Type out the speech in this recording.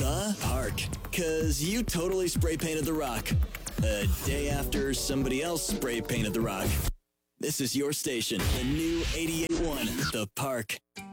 The Park. Cause you totally spray painted the rock. A day after somebody else spray painted the rock. This is your station, the new 88.1 The Park.